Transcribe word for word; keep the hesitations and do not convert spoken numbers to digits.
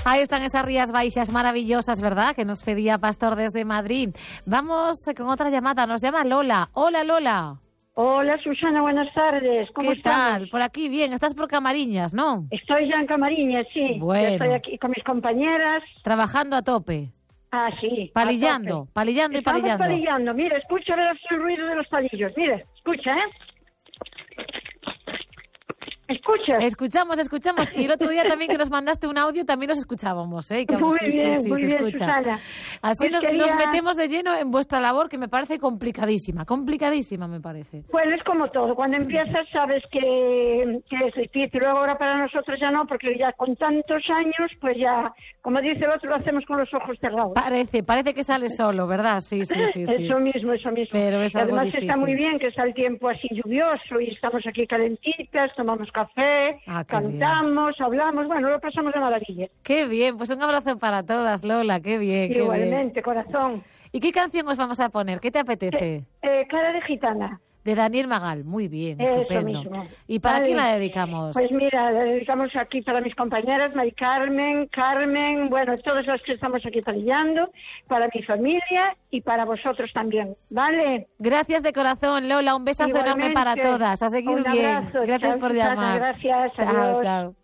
Ahí están esas Rías Baixas maravillosas, ¿verdad? Que nos pedía Pastor desde Madrid. Vamos con otra llamada. Nos llama Lola. Hola, Lola. Hola, Susana, buenas tardes. ¿Cómo ¿Qué estamos? tal? Por aquí, bien. Estás por Camariñas, ¿no? Estoy ya en Camariñas, sí. Bueno. Estoy aquí con mis compañeras. Trabajando a tope. Ah, sí. Palillando, palillando y Estamos palillando. palillando. Mira, escucha ver el ruido de los palillos. Mira, escucha, ¿eh? ¿Escuchas? Escuchamos, escuchamos. Y el otro día también que nos mandaste un audio también nos escuchábamos, ¿eh? Que, Muy sí, bien, sí, sí, muy se bien, escucha. Susana. Así Pues nos, quería- nos metemos de lleno en vuestra labor, que me parece complicadísima, complicadísima me parece. Bueno, es como todo. Cuando empiezas sabes que, que es difícil. Luego ahora para nosotros ya no, porque ya con tantos años, pues ya, como dice el otro, lo hacemos con los ojos cerrados. Parece, parece que sale solo, ¿verdad? Sí, sí, sí. sí. Eso mismo, eso mismo. Pero es Y algo además difícil. está muy bien que está el tiempo así lluvioso y estamos aquí calentitas, tomamos café, Ah, qué cantamos, hablamos, bueno, lo pasamos de maravilla. Qué bien, pues un abrazo para todas, Lola, qué bien, qué bien. Igualmente, corazón. ¿Y qué canción os vamos a poner? ¿Qué te apetece? Eh, eh, cara de gitana. De Daniel Magal, muy bien, Eso estupendo. mismo. ¿Y para Vale. quién la dedicamos? Pues mira, la dedicamos aquí para mis compañeras, Mari Carmen, Carmen, bueno, todas las que estamos aquí palillando, para mi familia y para vosotros también, ¿vale? Gracias de corazón, Lola, un besazo enorme Igualmente. para todas. A seguir Un bien. abrazo. Gracias Chao, por Susana, llamar. gracias, Chao, adiós. chao.